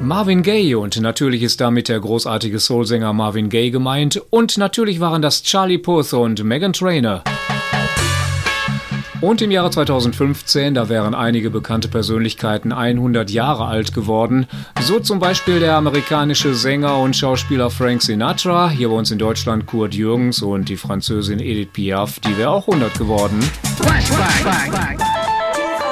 Marvin Gaye, und natürlich ist damit der großartige Soulsänger Marvin Gaye gemeint, und natürlich waren das Charlie Puth und Meghan Trainor. Und im Jahre 2015, da wären einige bekannte Persönlichkeiten 100 Jahre alt geworden, so zum Beispiel der amerikanische Sänger und Schauspieler Frank Sinatra, hier bei uns in Deutschland Kurt Jürgens, und die Französin Edith Piaf, die wäre auch 100 geworden. Flashback.